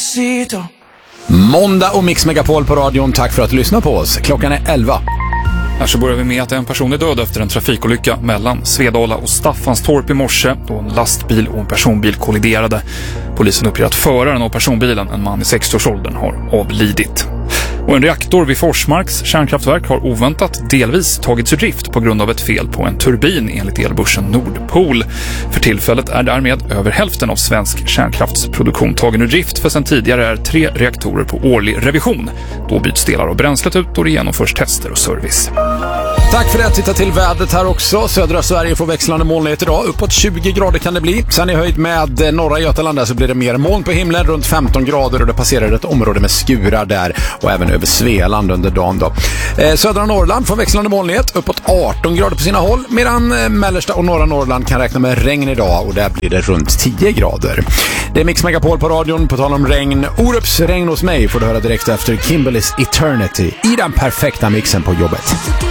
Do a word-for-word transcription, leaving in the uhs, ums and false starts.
Despacito. Måndag och Mix Megapol på radion. Tack för att du lyssnar på oss. Klockan är elva. Här så börjar vi med att en person är död efter en trafikolycka mellan Svedala och Staffanstorp i morse då en lastbil och en personbil kolliderade. Polisen uppger att föraren av personbilen, en man i sextioårsåldern, har avlidit. Och en reaktor vid Forsmarks kärnkraftverk har oväntat delvis tagits ur drift på grund av ett fel på en turbin enligt elbörsen Nordpol. För tillfället är därmed över hälften av svensk kärnkraftsproduktion tagen ur drift, för sedan tidigare är tre reaktorer på årlig revision. Då byts delar av bränslet ut och det genomförs tester och service. Tack för det. Titta till vädret här också. Södra Sverige får växlande molnighet idag. Uppåt tjugo grader kan det bli. Sen i höjd med norra Götaland där så blir det mer moln på himlen, runt femton grader, och det passerar ett område med skurar där och även över Svealand under dagen då. Eh, södra Norrland får växlande molnighet, uppåt arton grader på sina håll, medan eh, mellersta och norra Norrland kan räkna med regn idag och där blir det runt tio grader. Det är Mix Megapol på radion. På tal om regn, Orups regn hos mig får du höra direkt efter Kimberly's Eternity i den perfekta mixen på jobbet.